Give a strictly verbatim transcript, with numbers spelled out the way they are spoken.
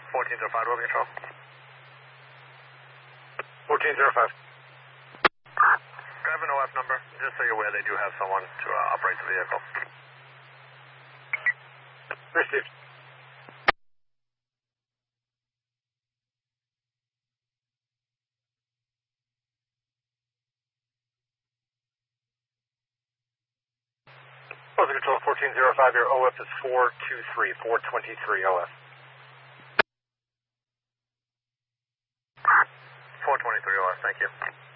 fourteen zero five, Rover Control. fourteen zero five. I have an O F number, just so you're aware they do have someone to uh, operate the vehicle. Received. Rover Control fourteen zero five, your O F is four two three, four twenty-three O F. four twenty-three O F, thank you.